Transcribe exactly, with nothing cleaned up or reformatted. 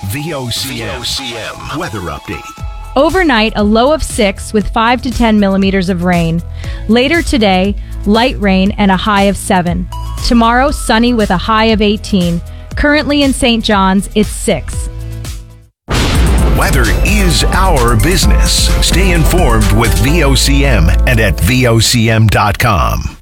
V O C M weather update. Overnight, a low of six with five to ten millimeters of rain. Later today, light rain and a high of seven. Tomorrow, sunny with a high of eighteen. Currently in Saint John's, it's six. Weather is our business. Stay informed with V O C M and at V O C M dot com.